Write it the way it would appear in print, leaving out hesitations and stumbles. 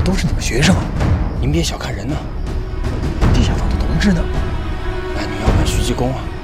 都是你们学生啊！ 您别小看人呐， 地下党的同志呢？ 那你要问徐继功啊。